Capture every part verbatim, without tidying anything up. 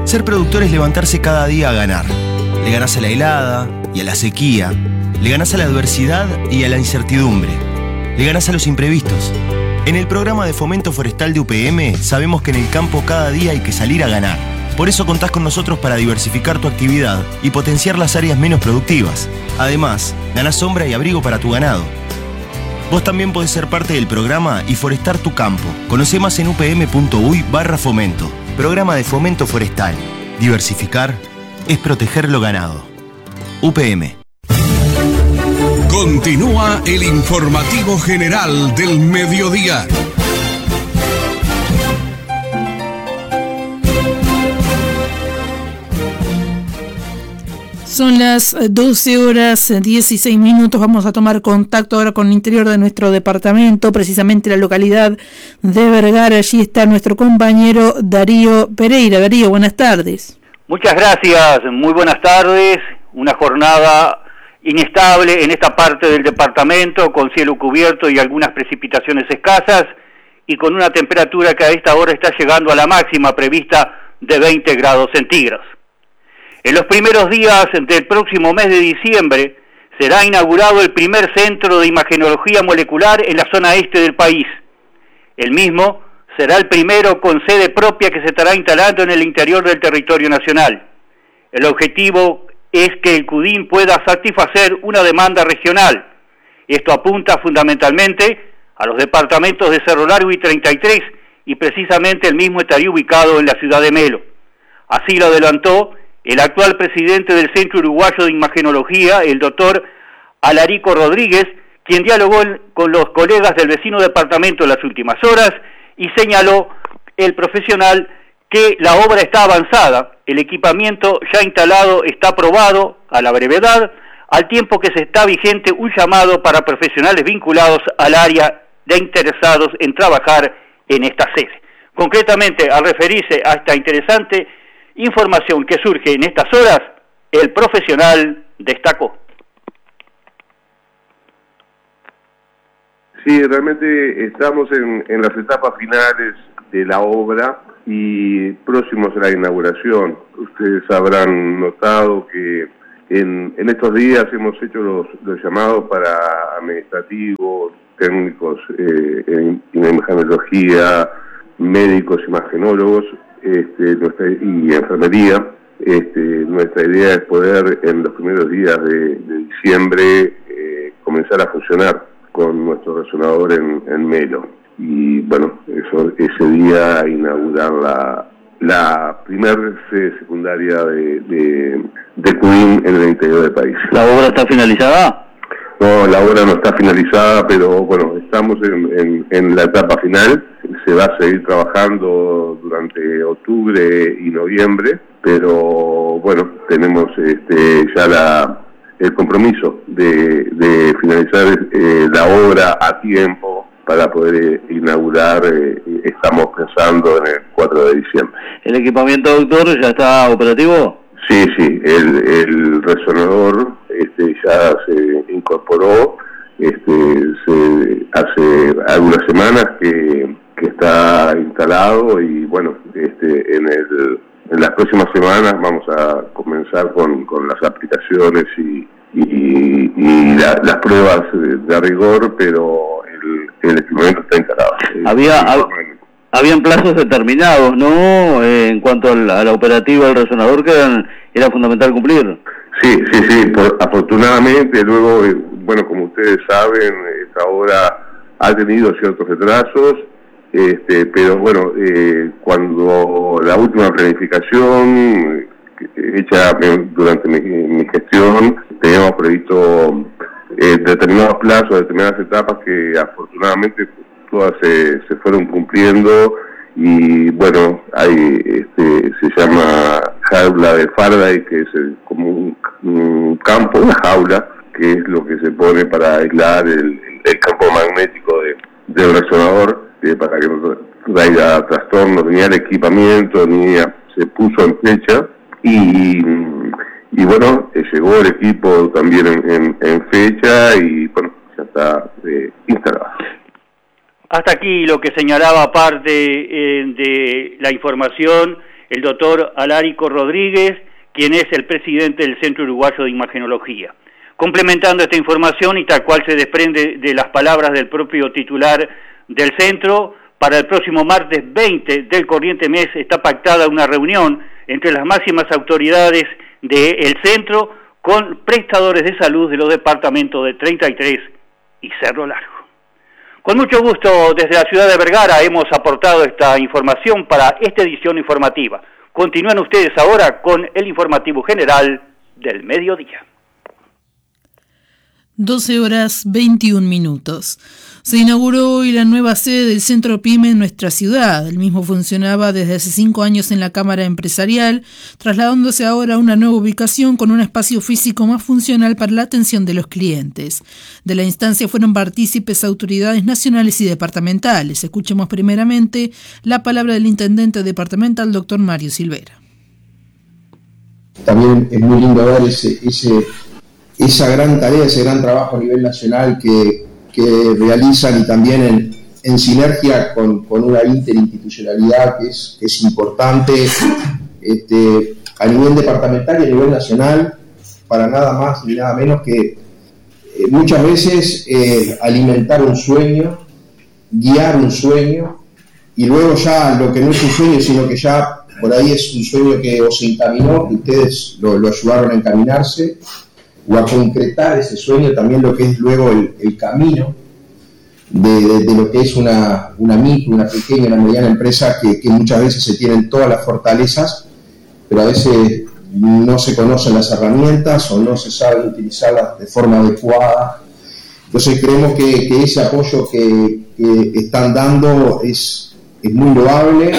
Ser productor es levantarse cada día a ganar. Le ganás a la helada y a la sequía. Le ganás a la adversidad y a la incertidumbre. Le ganás a los imprevistos. En el programa de Fomento Forestal de U P M sabemos que en el campo cada día hay que salir a ganar. Por eso contás con nosotros para diversificar tu actividad y potenciar las áreas menos productivas. Además, ganás sombra y abrigo para tu ganado. Vos también podés ser parte del programa y forestar tu campo. Conocé más en upm.uy barra fomento. Programa de Fomento Forestal. Diversificar es proteger lo ganado. U P M. Continúa el informativo general del mediodía. Son las doce horas dieciséis minutos. Vamos a tomar contacto ahora con el interior de nuestro departamento, precisamente la localidad de Vergara. Allí está nuestro compañero Darío Pereira. Darío, buenas tardes. Muchas gracias, muy buenas tardes. Una jornada inestable en esta parte del departamento, con cielo cubierto y algunas precipitaciones escasas, y con una temperatura que a esta hora está llegando a la máxima prevista de veinte grados centígrados. En los primeros días del próximo mes de diciembre será inaugurado el primer centro de imagenología molecular en la zona este del país. El mismo será el primero con sede propia que se estará instalando en el interior del territorio nacional. El objetivo es que el CUDIM pueda satisfacer una demanda regional. Esto apunta fundamentalmente a los departamentos de Cerro Largo y treinta y tres, y precisamente el mismo estaría ubicado en la ciudad de Melo. Así lo adelantó el actual presidente del Centro Uruguayo de Imagenología, el doctor Alarico Rodríguez, quien dialogó con los colegas del vecino departamento en las últimas horas y señaló el profesional que la obra está avanzada, el equipamiento ya instalado está aprobado a la brevedad, al tiempo que se está vigente un llamado para profesionales vinculados al área de interesados en trabajar en esta sede. Concretamente, al referirse a esta interesante información que surge en estas horas, el profesional destacó. Sí, realmente estamos en, en las etapas finales de la obra y próximos a la inauguración. Ustedes habrán notado que en, en estos días hemos hecho los, los llamados para administrativos, técnicos eh, en, en imagenología, médicos, imagenólogos, Este, nuestra, y enfermería. Este, nuestra idea es poder en los primeros días de, de diciembre eh, comenzar a funcionar con nuestro resonador en, en Melo, y bueno, eso, ese día inaugurar la, la primer sede secundaria de, de, de CUDIM en el interior del país. ¿La obra está finalizada? No, la obra no está finalizada, pero bueno, estamos en, en, en la etapa final. Se va a seguir trabajando durante octubre y noviembre, pero bueno, tenemos este, ya la, el compromiso de, de finalizar eh, la obra a tiempo para poder eh, inaugurar, eh, estamos pensando en el cuatro de diciembre. ¿El equipamiento, doctor, ya está operativo? Sí, sí, el, el resonador este, ya se incorporó este, se, hace algunas semanas que, que está instalado, y bueno, este, en, el, en las próximas semanas vamos a comenzar con, con las aplicaciones y, y, y la, las pruebas de, de rigor, pero el, el equipamiento está instalado. Había... Habían plazos determinados, ¿no? Eh, en cuanto a la, a la operativa del resonador, que eran, era fundamental cumplir. Sí, sí, sí. Por, afortunadamente, luego, eh, bueno, como ustedes saben, esta obra ha tenido ciertos retrasos, este, pero bueno, eh, cuando la última planificación hecha durante mi, mi gestión, teníamos previsto eh, determinados plazos, determinadas etapas que afortunadamente todas se, se fueron cumpliendo, y bueno, hay este, se llama jaula de Faraday, que es el, como un, un campo, una jaula, que es lo que se pone para aislar el, el campo magnético de, del resonador, eh, para que no traiga trastornos ni al equipamiento, ni a, se puso en fecha, y, y bueno, eh, llegó el equipo también en, en, en fecha, y bueno, ya está eh, instalado. Hasta aquí lo que señalaba parte eh, de la información el doctor Alarico Rodríguez, quien es el presidente del Centro Uruguayo de Imagenología. Complementando esta información y tal cual se desprende de las palabras del propio titular del centro, para el próximo martes veinte del corriente mes está pactada una reunión entre las máximas autoridades del centro con prestadores de salud de los departamentos de treinta y tres y Cerro Largo. Con mucho gusto desde la ciudad de Vergara hemos aportado esta información para esta edición informativa. Continúan ustedes ahora con el informativo general del mediodía. doce horas veintiún minutos. Se inauguró hoy la nueva sede del Centro PYME en nuestra ciudad. El mismo funcionaba desde hace cinco años en la Cámara Empresarial, trasladándose ahora a una nueva ubicación con un espacio físico más funcional para la atención de los clientes. De la instancia fueron partícipes autoridades nacionales y departamentales. Escuchemos primeramente la palabra del intendente departamental, doctor Mario Silvera. También es muy lindo ver ese, ese, esa gran tarea, ese gran trabajo a nivel nacional que que realizan y también en, en sinergia con, con una interinstitucionalidad que es, que es importante este, a nivel departamental y a nivel nacional, para nada más ni nada menos que eh, muchas veces eh, alimentar un sueño, guiar un sueño, y luego ya lo que no es un sueño, sino que ya por ahí es un sueño que o se encaminó, que ustedes lo, lo ayudaron a encaminarse, o a concretar ese sueño, también lo que es luego el, el camino de, de, de lo que es una, una micro, una pequeña, una mediana empresa que, que muchas veces se tienen todas las fortalezas, pero a veces no se conocen las herramientas o no se saben utilizarlas de forma adecuada. Entonces creemos que, que ese apoyo que, que están dando es, es muy loable,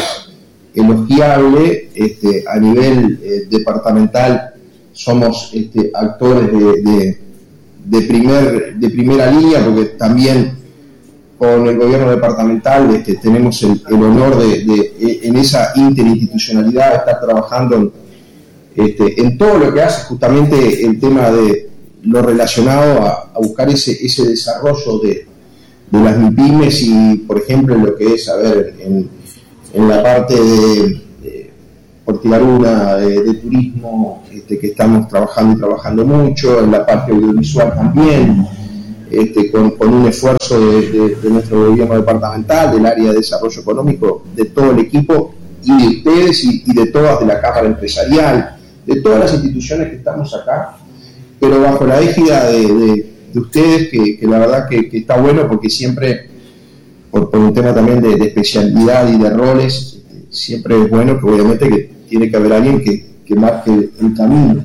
elogiable, este, a nivel eh, departamental. Somos este, actores de, de, de, primer, de primera línea, porque también con el gobierno departamental este, tenemos el, el honor de, de, en esa interinstitucionalidad, estar trabajando en, este, en todo lo que hace justamente el tema de lo relacionado a, a buscar ese, ese desarrollo de, de las MIPYMES y, por ejemplo, en lo que es, a ver, en, en la parte de... por tirar una, de, de turismo, este, que estamos trabajando y trabajando mucho, en la parte audiovisual también, este, con, con un esfuerzo de, de, de nuestro gobierno departamental, del área de desarrollo económico, de todo el equipo, y de ustedes y, y de todas, de la Cámara Empresarial, de todas las instituciones que estamos acá, pero bajo la égida de, de, de ustedes, que, que la verdad que, que está bueno, porque siempre, por, por un tema también de, de especialidad y de roles, siempre es bueno que obviamente que tiene que haber alguien que, que marque el camino.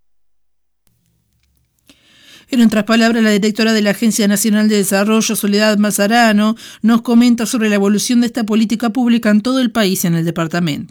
En otras palabras, la directora de la Agencia Nacional de Desarrollo, Soledad Mazarano, nos comenta sobre la evolución de esta política pública en todo el país y en el departamento.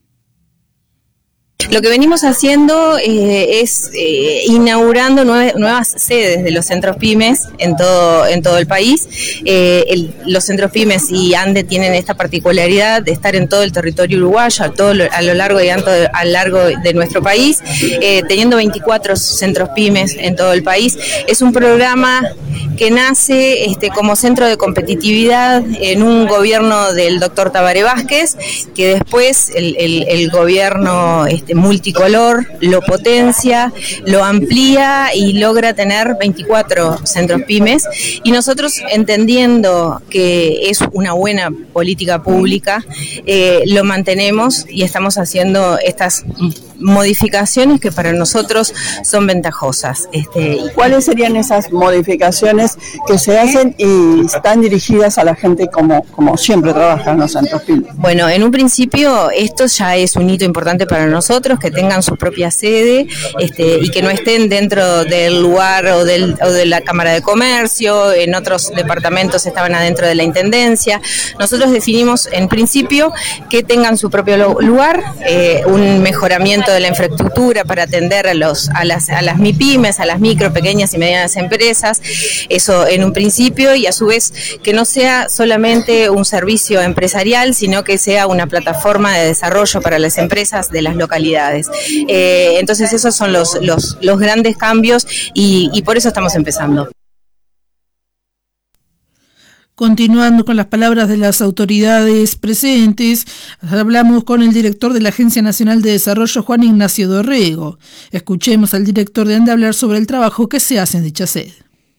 Lo que venimos haciendo eh, es eh, inaugurando nueve, nuevas sedes de los centros pymes en todo en todo el país. Eh, el, los centros pymes y ANDE tienen esta particularidad de estar en todo el territorio uruguayo, a, todo lo, a lo largo y a lo largo de nuestro país, eh, teniendo veinticuatro centros pymes en todo el país. Es un programa que nace este, como centro de competitividad en un gobierno del doctor Tabaré Vázquez, que después el, el, el gobierno este, multicolor lo potencia, lo amplía y logra tener veinticuatro centros pymes, y nosotros, entendiendo que es una buena política pública, eh, lo mantenemos y estamos haciendo estas modificaciones que para nosotros son ventajosas. Este, ¿Cuáles serían esas modificaciones que se hacen y están dirigidas a la gente como, como siempre trabajan los centros pymes? Bueno, en un principio esto ya es un hito importante para nosotros, que tengan su propia sede este, y que no estén dentro del lugar o, del, o de la Cámara de Comercio. En otros departamentos estaban adentro de la Intendencia. Nosotros definimos en principio que tengan su propio lugar, eh, un mejoramiento de la infraestructura para atender a los a las a las MIPYMES, a las micro, pequeñas y medianas empresas, eso en un principio, y a su vez que no sea solamente un servicio empresarial, sino que sea una plataforma de desarrollo para las empresas de las localidades. Eh, entonces esos son los los los grandes cambios y, y por eso estamos empezando. Continuando con las palabras de las autoridades presentes, hablamos con el director de la Agencia Nacional de Desarrollo, Juan Ignacio Dorrego. Escuchemos al director de ANDE hablar sobre el trabajo que se hace en dicha sede.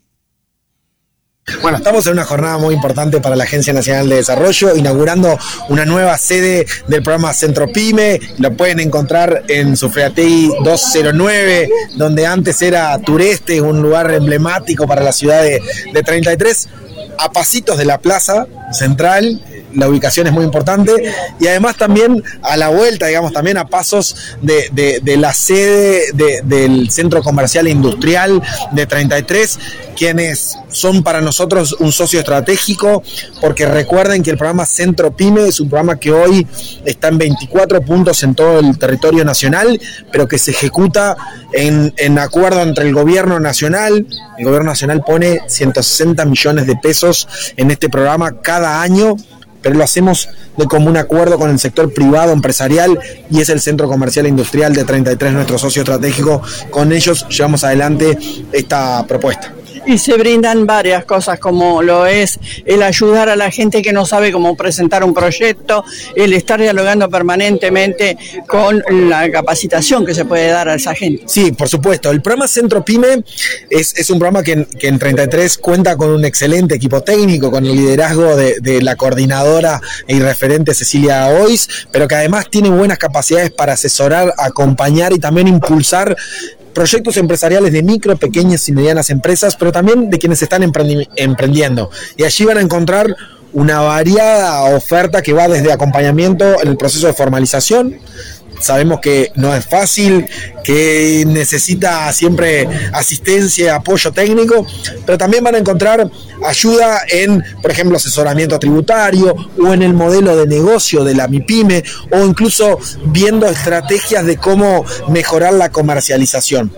Bueno, estamos en una jornada muy importante para la Agencia Nacional de Desarrollo, inaugurando una nueva sede del programa Centro Pyme. Lo pueden encontrar en Sufriategui doscientos nueve, donde antes era Tureste, un lugar emblemático para la ciudad de, de treinta y tres, a pasitos de la plaza central. La ubicación es muy importante, y además también a la vuelta, digamos, también a pasos de, de, de la sede de, del Centro Comercial e Industrial de treinta y tres, quienes son para nosotros un socio estratégico, porque recuerden que el programa Centro Pyme es un programa que hoy está en veinticuatro puntos en todo el territorio nacional, pero que se ejecuta en, en acuerdo entre el gobierno nacional. El gobierno nacional pone ciento sesenta millones de pesos en este programa cada año, pero lo hacemos de común acuerdo con el sector privado empresarial, y es el Centro Comercial e Industrial de treinta y tres nuestro socio estratégico. Con ellos llevamos adelante esta propuesta. Y se brindan varias cosas, como lo es el ayudar a la gente que no sabe cómo presentar un proyecto, el estar dialogando permanentemente con la capacitación que se puede dar a esa gente. Sí, por supuesto. El programa Centro Pyme es, es un programa que en, que en treinta y tres cuenta con un excelente equipo técnico, con el liderazgo de, de la coordinadora y referente Cecilia Ois, pero que además tiene buenas capacidades para asesorar, acompañar y también impulsar proyectos empresariales de micro, pequeñas y medianas empresas, pero también de quienes están emprendi- emprendiendo. Y allí van a encontrar una variada oferta que va desde acompañamiento en el proceso de formalización. Sabemos que no es fácil, que necesita siempre asistencia, apoyo técnico, pero también van a encontrar ayuda en, por ejemplo, asesoramiento tributario, o en el modelo de negocio de la MIPYME, o incluso viendo estrategias de cómo mejorar la comercialización.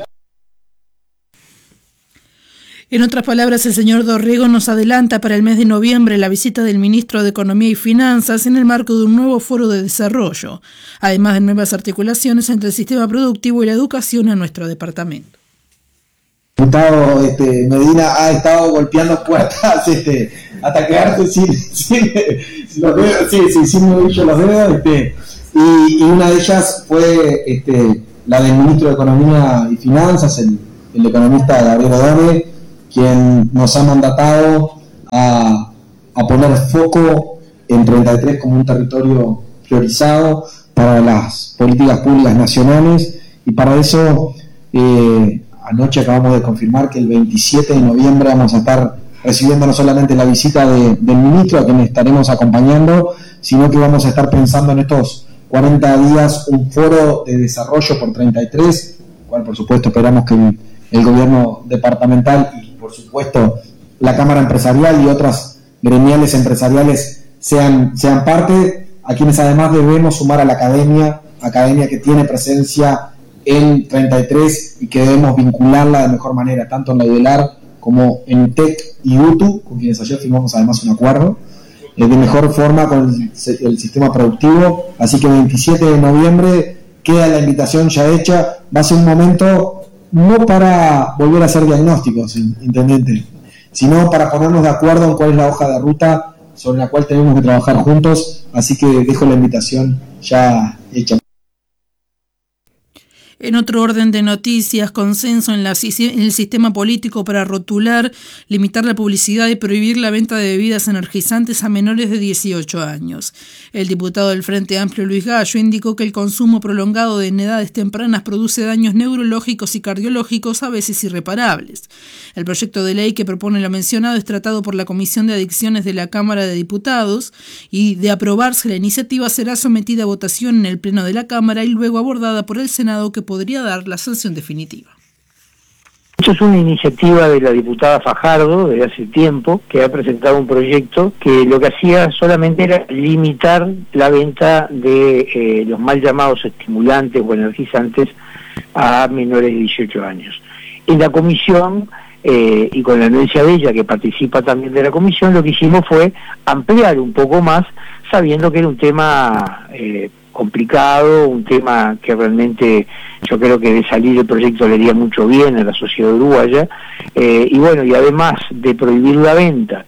En otras palabras, el señor Dorrego nos adelanta para el mes de noviembre la visita del ministro de Economía y Finanzas en el marco de un nuevo foro de desarrollo, además de nuevas articulaciones entre el sistema productivo y la educación en nuestro departamento. El diputado este, Medina ha estado golpeando puertas este, hasta quedarse sin, sin, sin los dedos, sí, sí, sin movillo los dedos, este, y, y una de ellas fue este, la del ministro de Economía y Finanzas, el, el economista Gabriel Odone, quien nos ha mandatado a, a poner foco en treinta y tres como un territorio priorizado para las políticas públicas nacionales, y para eso eh, anoche acabamos de confirmar que el veintisiete de noviembre vamos a estar recibiendo no solamente la visita de, del ministro, a quien estaremos acompañando, sino que vamos a estar pensando en estos cuarenta días un foro de desarrollo por treinta y tres, cual por supuesto esperamos que el, el gobierno departamental y por supuesto la Cámara Empresarial y otras gremiales empresariales sean, sean parte, a quienes además debemos sumar a la academia, academia que tiene presencia en treinta y tres y que debemos vincularla de mejor manera, tanto en la UDELAR como en U T E C y U T U, con quienes ayer firmamos además un acuerdo, eh, de mejor forma con el, el sistema productivo. Así que veintisiete de noviembre queda la invitación ya hecha. Va a ser un momento no para volver a hacer diagnósticos, intendente, sino para ponernos de acuerdo en cuál es la hoja de ruta sobre la cual tenemos que trabajar juntos. Así que dejo la invitación ya hecha. En otro orden de noticias, consenso en, la, en el sistema político para rotular, limitar la publicidad y prohibir la venta de bebidas energizantes a menores de dieciocho años. El diputado del Frente Amplio, Luis Gallo, indicó que el consumo prolongado de en edades tempranas produce daños neurológicos y cardiológicos, a veces irreparables. El proyecto de ley que propone lo mencionado es tratado por la Comisión de Adicciones de la Cámara de Diputados, y de aprobarse la iniciativa será sometida a votación en el Pleno de la Cámara y luego abordada por el Senado, que podría dar la sanción definitiva. Esto es una iniciativa de la diputada Fajardo de hace tiempo, que ha presentado un proyecto que lo que hacía solamente era limitar la venta de eh, los mal llamados estimulantes o energizantes a menores de dieciocho años. En la comisión, eh, y con la anuencia de ella, que participa también de la comisión, lo que hicimos fue ampliar un poco más, sabiendo que era un tema eh, complicado, un tema que realmente yo creo que de salir el proyecto le haría mucho bien a la sociedad uruguaya, eh, y bueno, y además de prohibir la venta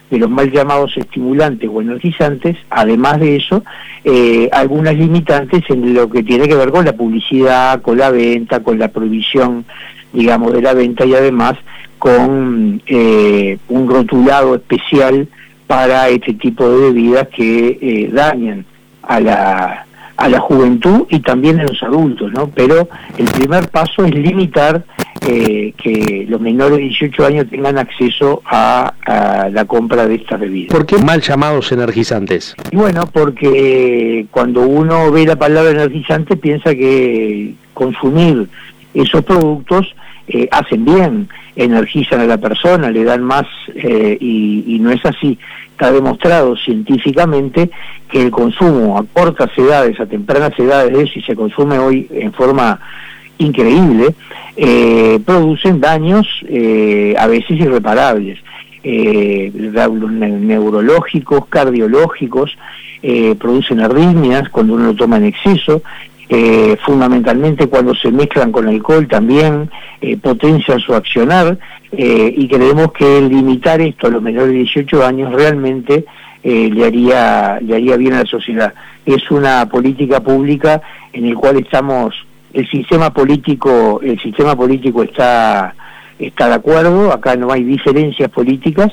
de los mal llamados estimulantes o energizantes, además de eso, eh, algunas limitantes en lo que tiene que ver con la publicidad, con la venta, con la prohibición, digamos, de la venta, y además con eh, un rotulado especial para este tipo de bebidas que eh, dañan a la a la juventud y también a los adultos, ¿no? Pero el primer paso es limitar eh, que los menores de dieciocho años tengan acceso a, a la compra de estas bebidas. ¿Por qué mal llamados energizantes? Y bueno, porque cuando uno ve la palabra energizante piensa que consumir esos productos eh, hacen bien, energizan a la persona, le dan más, eh, y, y no es así. Está demostrado científicamente que el consumo a cortas edades, a tempranas edades de eso, y se consume hoy en forma increíble, eh, producen daños eh, a veces irreparables, eh, neurológicos, cardiológicos, eh, producen arritmias cuando uno lo toma en exceso, eh, fundamentalmente cuando se mezclan con alcohol también eh, potencian su accionar, eh, y creemos que limitar esto a los menores de dieciocho años realmente eh, le haría le haría bien a la sociedad. Es una política pública en el cual estamos, el sistema político, el sistema político está está de acuerdo, acá no hay diferencias políticas.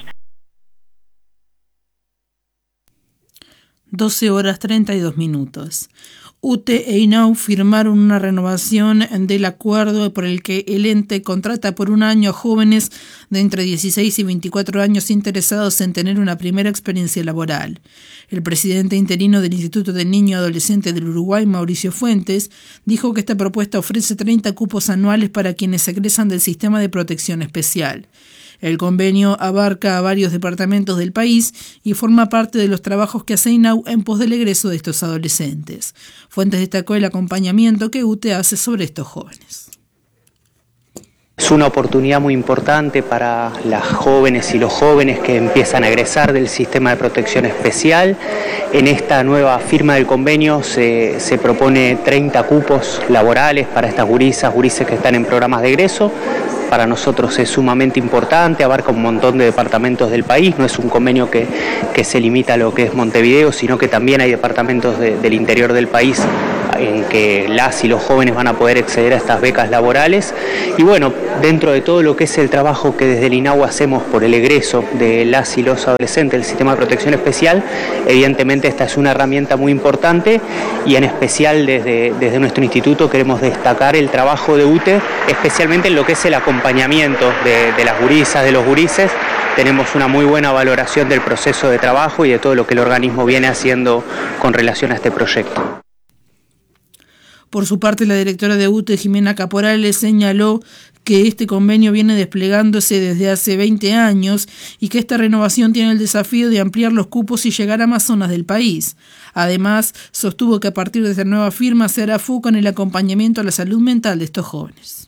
doce horas treinta y dos minutos. U T e I N A U firmaron una renovación del acuerdo por el que el ente contrata por un año a jóvenes de entre dieciséis y veinticuatro años interesados en tener una primera experiencia laboral. El presidente interino del Instituto del Niño y Adolescente del Uruguay, Mauricio Fuentes, dijo que esta propuesta ofrece treinta cupos anuales para quienes egresan del sistema de protección especial. El convenio abarca a varios departamentos del país y forma parte de los trabajos que hace I N A U en pos del egreso de estos adolescentes. Fuentes destacó el acompañamiento que U T E hace sobre estos jóvenes. Es una oportunidad muy importante para las jóvenes y los jóvenes que empiezan a egresar del sistema de protección especial. En esta nueva firma del convenio se, se propone treinta cupos laborales para estas gurisas, gurises que están en programas de egreso. Para nosotros es sumamente importante, abarca un montón de departamentos del país, no es un convenio que, que se limita a lo que es Montevideo, sino que también hay departamentos de, del interior del país en que las y los jóvenes van a poder acceder a estas becas laborales. Y bueno, dentro de todo lo que es el trabajo que desde el I N A U hacemos por el egreso de las y los adolescentes del sistema de protección especial, evidentemente esta es una herramienta muy importante y en especial desde, desde nuestro instituto queremos destacar el trabajo de U T E, especialmente en lo que es el acompañamiento de, de las gurisas, de los gurises. Tenemos una muy buena valoración del proceso de trabajo y de todo lo que el organismo viene haciendo con relación a este proyecto. Por su parte, la directora de U T E, Jimena Caporales, señaló que este convenio viene desplegándose desde hace veinte años y que esta renovación tiene el desafío de ampliar los cupos y llegar a más zonas del país. Además, sostuvo que a partir de esta nueva firma se hará foco en el acompañamiento a la salud mental de estos jóvenes.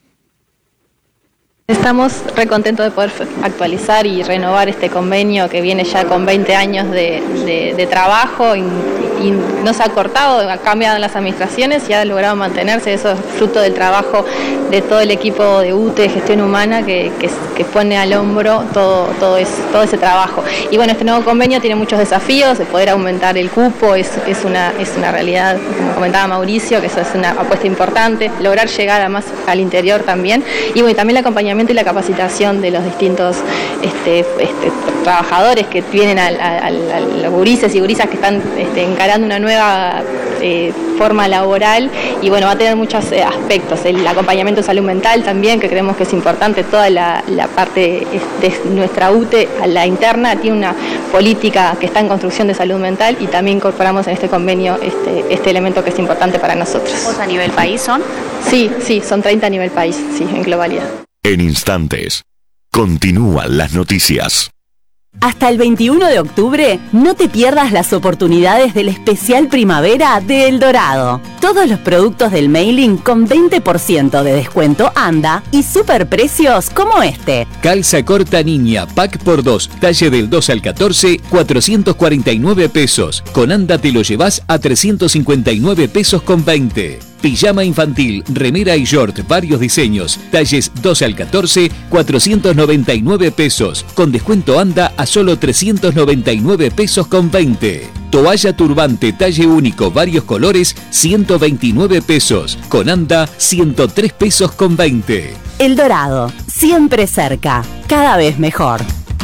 Estamos recontentos de poder actualizar y renovar este convenio que viene ya con veinte años de, de, de trabajo y, y no se ha cortado, ha cambiado en las administraciones y ha logrado mantenerse. Eso es fruto del trabajo de todo el equipo de U T E, Gestión Humana, que, que, que pone al hombro todo, todo, es, todo ese trabajo. Y bueno, este nuevo convenio tiene muchos desafíos, de poder aumentar el cupo, es, es, una, es una realidad, como comentaba Mauricio, que eso es una apuesta importante, lograr llegar a más al interior también. Y bueno, y también el acompañamiento y la capacitación de los distintos este, este, trabajadores que vienen a, a, a los gurises y gurisas que están este, encarando una nueva eh, forma laboral, y bueno, va a tener muchos eh, aspectos, el acompañamiento de salud mental también, que creemos que es importante. Toda la, la parte de nuestra U T E a la interna tiene una política que está en construcción de salud mental, y también incorporamos en este convenio este, este elemento que es importante para nosotros. ¿A nivel país son? Sí, sí, son treinta a nivel país, sí, en globalidad. En instantes, continúan las noticias. Hasta el veintiuno de octubre, no te pierdas las oportunidades del especial primavera de El Dorado. Todos los productos del mailing con veinte por ciento de descuento anda y superprecios como este. Calza corta niña, pack por dos, talle del dos al catorce, cuatrocientos cuarenta y nueve pesos. Con anda te lo llevas a trescientos cincuenta y nueve pesos con veinte. Pijama infantil, remera y short, varios diseños. Talles doce al catorce, cuatrocientos noventa y nueve pesos. Con descuento anda a solo trescientos noventa y nueve pesos con veinte. Toalla turbante, talle único, varios colores, ciento veintinueve pesos. Con anda, ciento tres pesos con veinte. El Dorado, siempre cerca, cada vez mejor.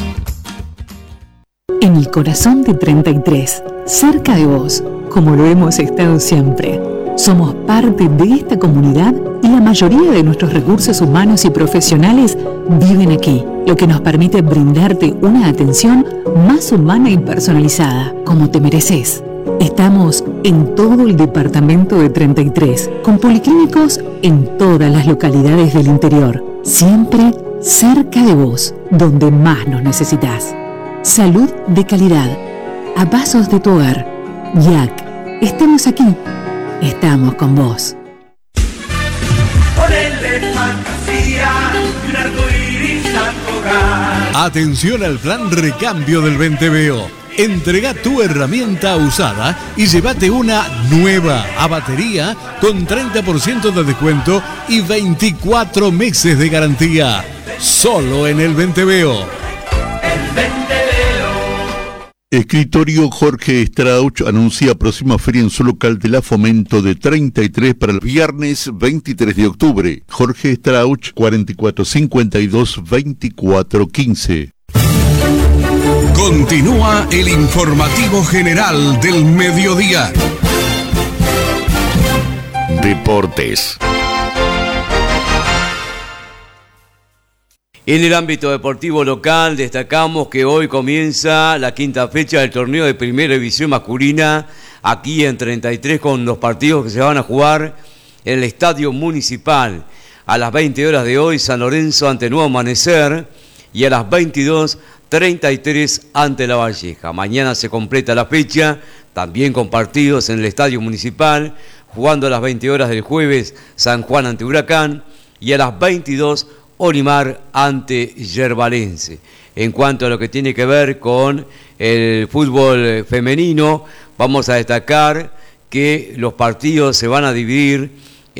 En el corazón de treinta y tres, cerca de vos, como lo hemos estado siempre. Somos parte de esta comunidad y la mayoría de nuestros recursos humanos y profesionales viven aquí, lo que nos permite brindarte una atención más humana y personalizada, como te mereces. Estamos en todo el departamento de treinta y tres, con policlínicos en todas las localidades del interior, siempre cerca de vos, donde más nos necesitas. Salud de calidad, a pasos de tu hogar. Y A C, estamos aquí. Estamos con vos. Atención al plan recambio del Venteveo. Entrega tu herramienta usada y llévate una nueva a batería con treinta por ciento de descuento y veinticuatro meses de garantía. Solo en el Venteveo. Escritorio Jorge Strauch anuncia próxima feria en su local de la Fomento de treinta y tres para el viernes veintitrés de octubre. Jorge Strauch, cuarenta y cuatro cincuenta y dos, veinticuatro quince. Continúa el informativo general del mediodía. Deportes. En el ámbito deportivo local destacamos que hoy comienza la quinta fecha del torneo de Primera División masculina aquí en treinta y tres con los partidos que se van a jugar en el Estadio Municipal. A las veinte horas de hoy San Lorenzo ante Nuevo Amanecer y a las veintidós treinta y tres ante La Valleja. Mañana se completa la fecha también con partidos en el Estadio Municipal, jugando a las veinte horas del jueves San Juan ante Huracán y a las veintidós Olimar ante Yerbalense. En cuanto a lo que tiene que ver con el fútbol femenino, vamos a destacar que los partidos se van a dividir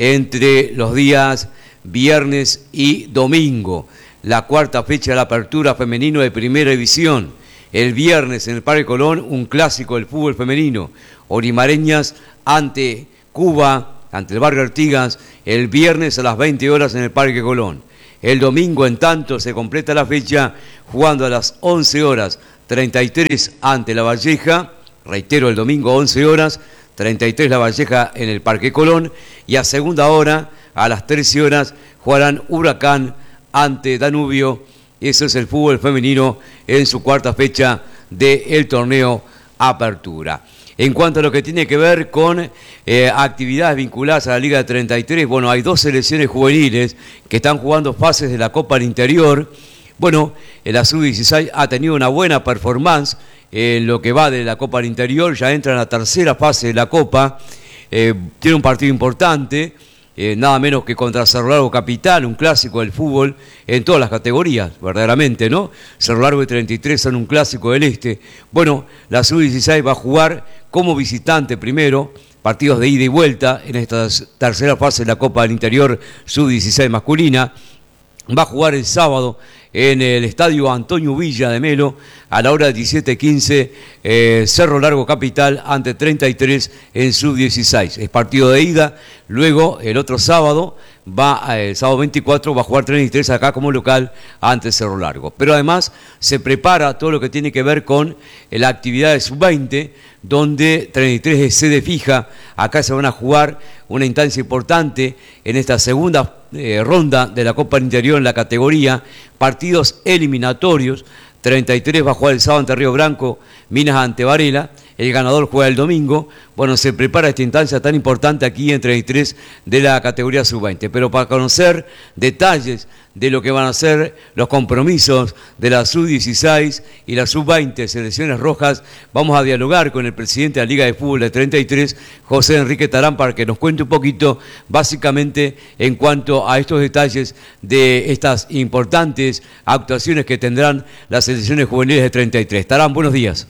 entre los días viernes y domingo. La cuarta fecha de la apertura femenino de Primera División. El viernes en el Parque Colón, un clásico del fútbol femenino. Olimareñas ante Cuba, ante el Barrio Artigas, el viernes a las veinte horas en el Parque Colón. El domingo, en tanto, se completa la fecha jugando a las once horas, treinta y tres ante La Valleja. Reitero, el domingo, once horas, treinta y tres La Valleja en el Parque Colón. Y a segunda hora, a las trece horas, jugarán Huracán ante Danubio. Eso es el fútbol femenino en su cuarta fecha del torneo Apertura. En cuanto a lo que tiene que ver con eh, actividades vinculadas a la Liga de treinta y tres, bueno, hay dos selecciones juveniles que están jugando fases de la Copa al Interior. Bueno, la sub dieciséis ha tenido una buena performance en lo que va de la Copa al Interior, ya entra en la tercera fase de la Copa, eh, tiene un partido importante, eh, nada menos que contra Cerro Largo Capital, un clásico del fútbol en todas las categorías, verdaderamente, ¿no? Cerro Largo y treinta y tres son un clásico del Este. Bueno, la sub dieciséis va a jugar como visitante primero, partidos de ida y vuelta en esta tercera fase de la Copa del Interior sub dieciséis masculina. Va a jugar el sábado en el estadio Antonio Villa de Melo a la hora diecisiete quince, eh, Cerro Largo Capital ante treinta y tres en sub dieciséis. Es partido de ida. Luego el otro sábado va el sábado veinticuatro va a jugar treinta y tres acá como local ante Cerro Largo. Pero además se prepara todo lo que tiene que ver con la actividad de sub veinte, donde treinta y tres es sede fija. Acá se van a jugar una instancia importante en esta segunda eh, ronda de la Copa Interior en la categoría, partidos eliminatorios. treinta y tres va a jugar el sábado ante Río Branco, Minas ante Varela, el ganador juega el domingo. Bueno, se prepara esta instancia tan importante aquí en treinta y tres de la categoría sub veinte. Pero para conocer detalles de lo que van a ser los compromisos de la sub dieciséis y la sub veinte, selecciones rojas, vamos a dialogar con el presidente de la Liga de Fútbol de treinta y tres, José Enrique Tarán, para que nos cuente un poquito, básicamente, en cuanto a estos detalles de estas importantes actuaciones que tendrán las selecciones juveniles de treinta y tres. Tarán, buenos días.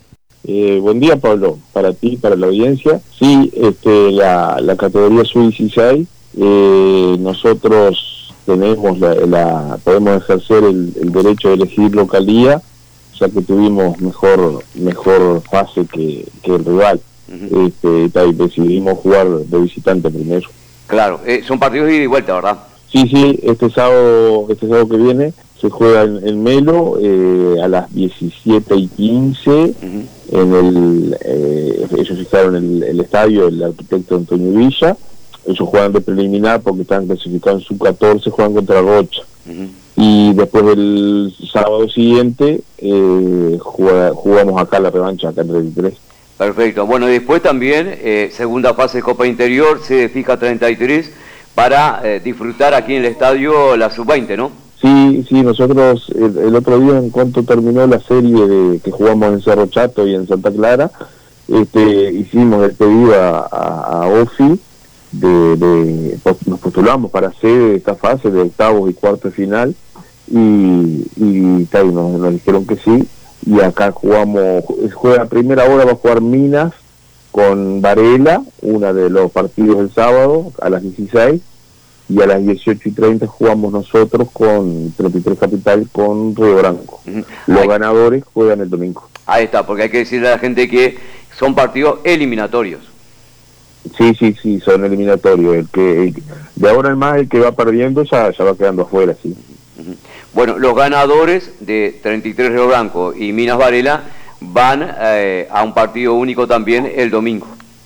Eh, buen día, Pablo, para ti, para la audiencia. Sí, este, la, la categoría sub dieciséis, eh, nosotros tenemos la, la podemos ejercer el, el derecho de elegir localía, ya que tuvimos mejor mejor fase que, que el rival. Uh-huh. este, y decidimos jugar de visitante primero. Claro, eh, son partidos de ida y vuelta, ¿verdad? Sí, sí, este sábado, este sábado que viene se juega en, en Melo eh, a las diecisiete y quince. Uh-huh. En el, eh, ellos fijaron el, el estadio, el arquitecto Antonio Villa. Ellos juegan de preliminar porque están clasificados en sub catorce, juegan contra Rocha. Uh-huh. Y después del sábado siguiente eh, juega, jugamos acá la revancha, acá en treinta y tres. Perfecto. Bueno, después también, eh, segunda fase de Copa Interior, se fija treinta y tres para eh, disfrutar aquí en el estadio la sub veinte, ¿no? Sí, sí, nosotros el, el otro día, en cuanto terminó la serie de que jugamos en Cerro Chato y en Santa Clara, este, hicimos el pedido a, a, a OFI, de, de, nos postulamos para hacer esta fase de octavos y cuartos de final, y, y, y nos, nos dijeron que sí. Y acá jugamos, juega a primera hora, va a jugar Minas con Varela, una de los partidos del sábado, a las dieciséis, y a las dieciocho y treinta jugamos nosotros con treinta y tres Capital con Río Branco. Uh-huh. Los Ahí. ganadores juegan el domingo. Ahí está, porque hay que decirle a la gente que son partidos eliminatorios. Sí, sí, sí, son eliminatorios. El que, el, de ahora en más, el que va perdiendo ya, ya va quedando afuera, sí. Uh-huh. Bueno, los ganadores de treinta y tres Río Branco y Minas Varela van eh, a un partido único también el domingo.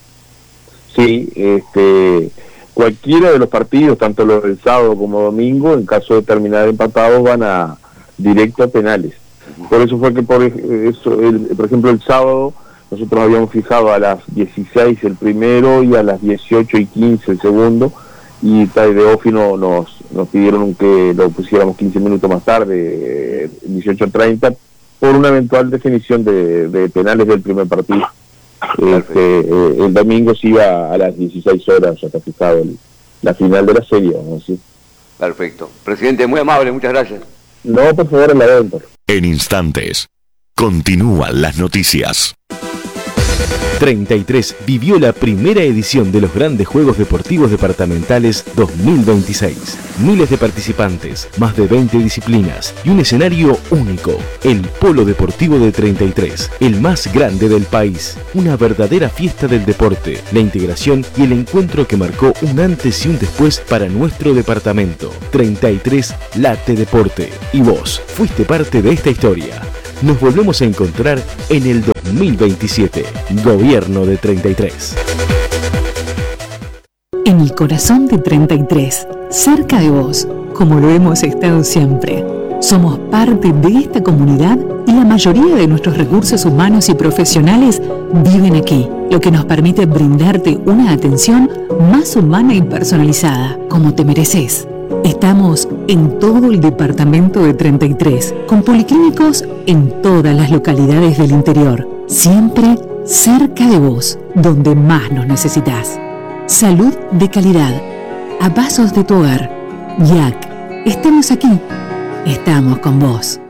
Sí, este, cualquiera de los partidos, tanto los del sábado como domingo, en caso de terminar empatados, van a directo a penales. Uh-huh. Por eso fue que, por eso, el, por ejemplo, el sábado nosotros habíamos fijado a las dieciséis el primero y a las dieciocho y quince el segundo, y de OFI no, nos, nos pidieron que lo pusiéramos quince minutos más tarde, dieciocho treinta, por una eventual definición de, de penales del primer partido. Este, eh, el domingo se iba a las dieciséis horas, ya está fijado el, la final de la serie, vamos a decir. Perfecto. Presidente, muy amable, muchas gracias. No, por favor, en la venta. En instantes, continúan las noticias. treinta y tres vivió la primera edición de los Grandes Juegos Deportivos Departamentales dos mil veintiséis. Miles de participantes, más de veinte disciplinas y un escenario único. El Polo Deportivo de treinta y tres, el más grande del país. Una verdadera fiesta del deporte, la integración y el encuentro que marcó un antes y un después para nuestro departamento. treinta y tres Late Deporte. Y vos fuiste parte de esta historia. Nos volvemos a encontrar en el dos mil veintisiete. Gobierno de treinta y tres. En el corazón de treinta y tres, cerca de vos, como lo hemos estado siempre. Somos parte de esta comunidad y la mayoría de nuestros recursos humanos y profesionales viven aquí, lo que nos permite brindarte una atención más humana y personalizada, como te mereces. Estamos en todo el departamento de treinta y tres, con policlínicos en todas las localidades del interior, siempre cerca de vos, donde más nos necesitas. Salud de calidad, a pasos de tu hogar. Y A C, estamos aquí, estamos con vos.